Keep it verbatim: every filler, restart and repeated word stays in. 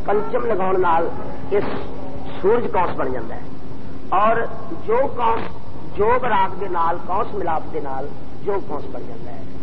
पंचम लगाउण नाल इस सूरज कौंस बन जाता है और जो कौंस जोग राग के नाल कौंस मिलाप के नाल जोग कौंस बन जाता है।